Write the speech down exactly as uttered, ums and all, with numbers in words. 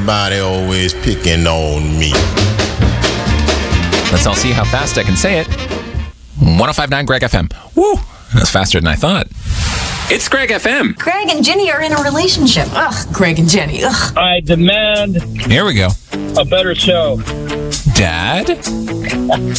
everybody always picking on me? Let's all see how fast I can say it. one oh five point nine Greg F M. Woo! That's faster than I thought. It's Greg F M. Greg and Jenny are in a relationship. Ugh, Greg and Jenny. Ugh. I demand Here we go. a better show. Dad?